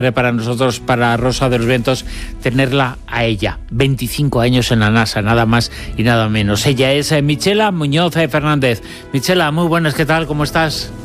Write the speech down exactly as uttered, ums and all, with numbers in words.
para nosotros, para Rosa de los Vientos, tenerla a ella. veinticinco años en la NASA, nada más y nada menos. Ella es eh, Michela Muñoz eh, Fernández. Michela, muy buenas, ¿qué tal? ¿Cómo estás?